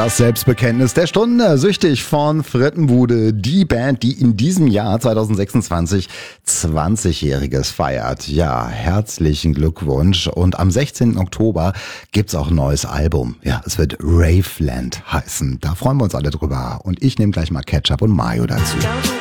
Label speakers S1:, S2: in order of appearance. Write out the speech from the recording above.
S1: Das Selbstbekenntnis der Stunde, süchtig von Frittenbude, die Band, die in diesem Jahr 2026 20-Jähriges feiert. Ja, herzlichen Glückwunsch. Und am 16. Oktober gibt's auch ein neues Album. Ja, es wird Raveland heißen. Da freuen wir uns alle drüber. Und ich nehme gleich mal Ketchup und Mayo dazu.